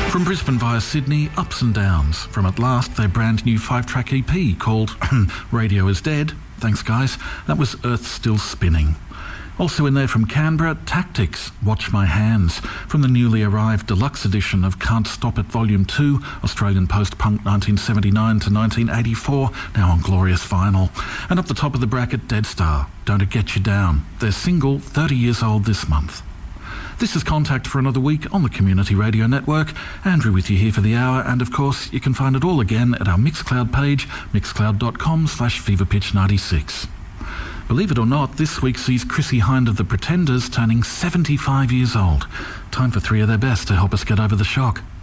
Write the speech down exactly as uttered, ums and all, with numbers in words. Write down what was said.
From Brisbane via Sydney, Ups and Downs. From At Last, their brand new five-track E P called Radio Is Dead. Thanks, guys. That was Earth Still Spinning. Also in there from Canberra, Tactics, Watch My Hands, from the newly arrived deluxe edition of Can't Stop It Volume two, Australian post-punk nineteen seventy-nine to nineteen eighty-four, now on glorious vinyl. And up the top of the bracket, Dead Star, Don't It Get You Down, their single, thirty years old this month. This is Contact for another week on the Community Radio Network. Andrew with you here for the hour, and of course you can find it all again at our Mixcloud page, mixcloud.com slash feverpitch96. Believe it or not, this week sees Chrissie Hynde of the Pretenders turning seventy-five years old. Time for three of their best to help us get over the shock.